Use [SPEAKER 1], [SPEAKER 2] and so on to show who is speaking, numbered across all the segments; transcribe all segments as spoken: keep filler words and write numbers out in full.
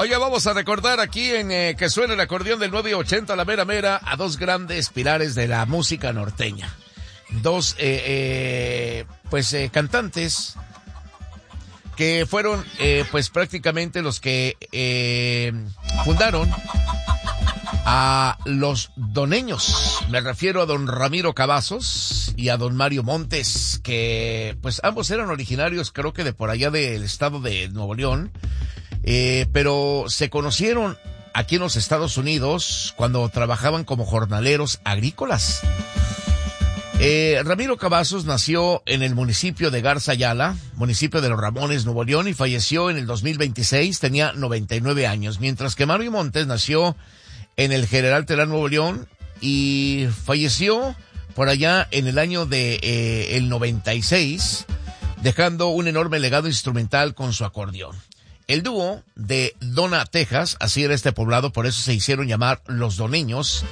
[SPEAKER 1] Oye, vamos a recordar aquí en eh, que suena el acordeón del nueve ochenta, la mera mera, a dos grandes pilares de la música norteña. Dos, eh, eh, pues, eh, cantantes que fueron, eh, pues, prácticamente los que eh, fundaron a los doneños. Me refiero a don Ramiro Cavazos y a don Mario Montes, que, pues, ambos eran originarios, creo que de por allá del estado de Nuevo León. Eh, pero se conocieron aquí en los Estados Unidos cuando trabajaban como jornaleros agrícolas. Eh, Ramiro Cavazos nació en el municipio de Garza Ayala, municipio de Los Ramones, Nuevo León, y falleció en el dos mil veintiséis, tenía noventa y nueve años, mientras que Mario Montes nació en el General Terán, Nuevo León, y falleció por allá en el año de eh, el noventa y seis, dejando un enorme legado instrumental con su acordeón. El dúo de Dona, Texas, así era este poblado, por eso se hicieron llamar Los Doneños,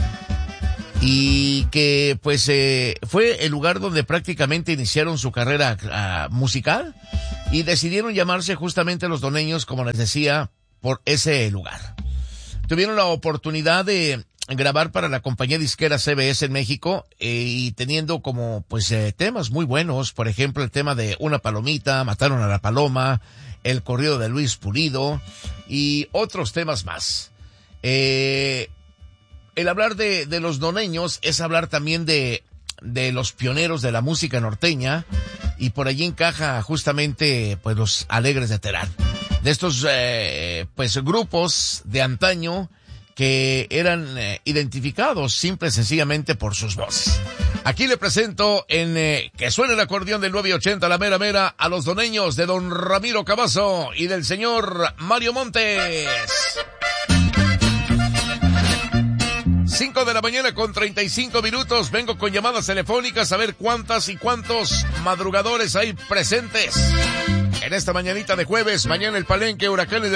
[SPEAKER 1] y que pues eh, fue el lugar donde prácticamente iniciaron su carrera uh, musical, y decidieron llamarse justamente Los Doneños, como les decía, por ese lugar. Tuvieron la oportunidad de grabar para la compañía disquera C B S en México, eh, y teniendo como pues eh, temas muy buenos, por ejemplo el tema de Una Palomita, Mataron a la Paloma, El Corrido de Luis Pulido y otros temas más. Eh, el hablar de, de los doneños es hablar también de, de los pioneros de la música norteña, y por allí encaja justamente pues los Alegres de Terán, de estos eh, pues grupos de antaño que eran eh, identificados simple y sencillamente por sus voces. Aquí le presento en eh, que suene el acordeón del nueve ochenta, la mera mera, a Los Doneños de don Ramiro Cavazo y del señor Mario Montes. Cinco de la mañana con treinta y cinco minutos. Vengo con llamadas telefónicas a ver cuántas y cuántos madrugadores hay presentes en esta mañanita de jueves. Mañana el Palenque, Huracanes de